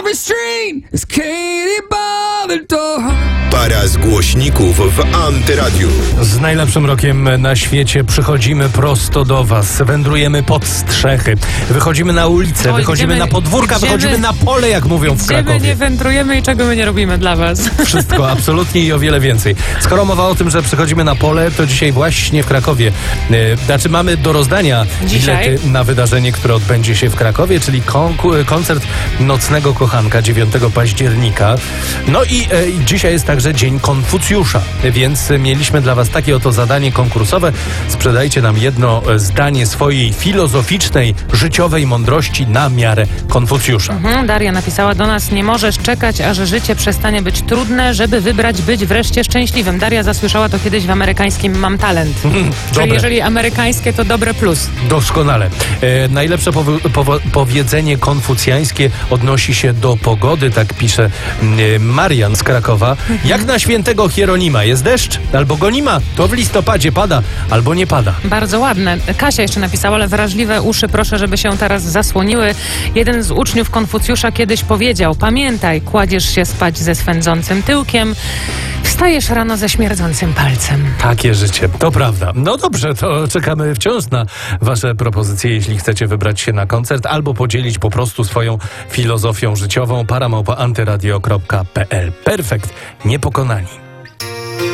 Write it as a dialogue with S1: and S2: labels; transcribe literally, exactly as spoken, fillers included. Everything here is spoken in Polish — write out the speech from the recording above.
S1: every street is Katie by the door.
S2: Para z głośników w Antyradiu.
S3: Z najlepszym rokiem na świecie przychodzimy prosto do was. Wędrujemy pod strzechy. Wychodzimy na ulicę,
S4: Oj,
S3: wychodzimy
S4: idziemy,
S3: na podwórka,
S4: idziemy,
S3: wychodzimy na pole, jak mówią w
S4: Gdzie my
S3: Krakowie.
S4: nie wędrujemy i czego my nie robimy dla was.
S3: Wszystko, absolutnie i o wiele więcej. Skoro mowa o tym, że przychodzimy na pole, to dzisiaj właśnie w Krakowie. E, znaczy mamy do rozdania
S4: Dzisiaj?
S3: bilety na wydarzenie, które odbędzie się w Krakowie, czyli konku- koncert Nocnego Kochanka dziewiątego października. No i e, dzisiaj jest także Dzień Konfucjusza, więc mieliśmy dla was takie oto zadanie konkursowe. Sprzedajcie nam jedno zdanie swojej filozoficznej, życiowej mądrości na miarę Konfucjusza.
S4: Mhm, Daria napisała do nas: nie możesz czekać, aż życie przestanie być trudne, żeby wybrać być wreszcie szczęśliwym. Daria zasłyszała to kiedyś w amerykańskim Mam Talent. Czyli
S3: dobre.
S4: jeżeli amerykańskie, to dobre plus.
S3: Doskonale. E, najlepsze powo- powo- powiedzenie konfucjańskie odnosi się do pogody, tak pisze e, Marian z Krakowa. Jak na świętego Hieronima jest deszcz, albo go nie ma, to w listopadzie pada, albo nie pada.
S4: Bardzo ładne. Kasia jeszcze napisała, ale wrażliwe uszy proszę, żeby się teraz zasłoniły. Jeden z uczniów Konfucjusza kiedyś powiedział: pamiętaj, kładziesz się spać ze swędzącym tyłkiem, wstajesz rano ze śmierdzącym palcem.
S3: Takie życie, to prawda. No dobrze, to czekamy wciąż na wasze propozycje, jeśli chcecie wybrać się na koncert albo podzielić po prostu swoją filozofią życiową. para małpa antyradio kropka p l. Perfekt, niepokonani.